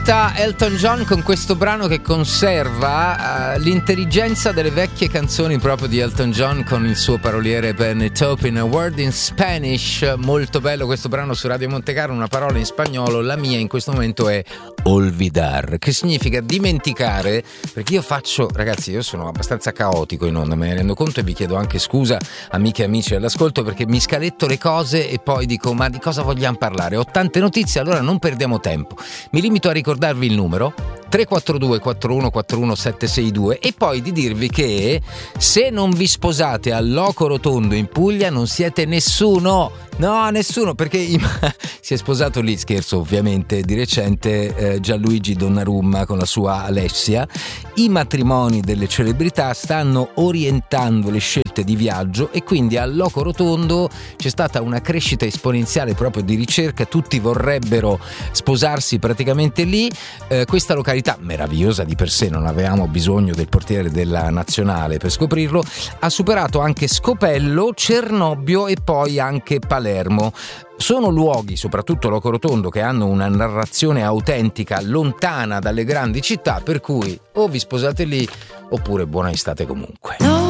Elton John con questo brano che conserva l'intelligenza delle vecchie canzoni proprio di Elton John, con il suo paroliere Ben Topin, A Word in Spanish. Molto bello questo brano su Radio Montecarlo, una parola in spagnolo. La mia in questo momento è olvidar, che significa dimenticare, perché ragazzi, io sono abbastanza caotico in onda, me ne rendo conto, e vi chiedo anche scusa, amiche e amici all'ascolto, perché mi scaletto le cose e poi dico: ma di cosa vogliamo parlare? Ho tante notizie, allora non perdiamo tempo. Mi limito a ricordarvi il numero 342 4141 762 e poi di dirvi che se non vi sposate al Loco Rotondo in Puglia non siete nessuno. No, nessuno, perché si è sposato lì, scherzo ovviamente, di recente Gianluigi Donnarumma con la sua Alessia. I matrimoni delle celebrità stanno orientando le scelte di viaggio e quindi al Loco Rotondo c'è stata una crescita esponenziale proprio di ricerca, tutti vorrebbero sposarsi praticamente lì. Questa località meravigliosa di per sé, non avevamo bisogno del portiere della nazionale per scoprirlo, ha superato anche Scopello, Cernobbio e poi anche Palermo. Sono luoghi, soprattutto Loco Rotondo, che hanno una narrazione autentica lontana dalle grandi città, per cui o vi sposate lì oppure buona estate comunque.